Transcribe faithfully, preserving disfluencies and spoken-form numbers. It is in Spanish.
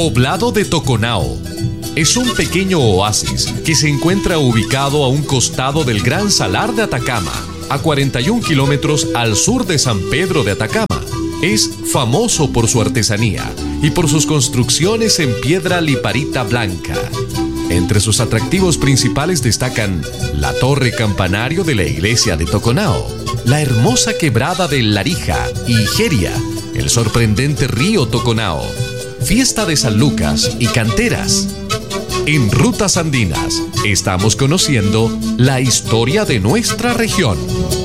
Poblado de Toconao. Es un pequeño oasis que se encuentra ubicado a un costado del Gran Salar de Atacama, a cuarenta y un kilómetros al sur de San Pedro de Atacama. Es famoso por su artesanía y por sus construcciones en piedra liparita blanca. Entre sus atractivos principales destacan la torre campanario de la iglesia de Toconao, la hermosa quebrada de Larija y Igeria, el sorprendente río Toconao, fiesta de San Lucas y canteras. En Rutas Andinas estamos conociendo la historia de nuestra región.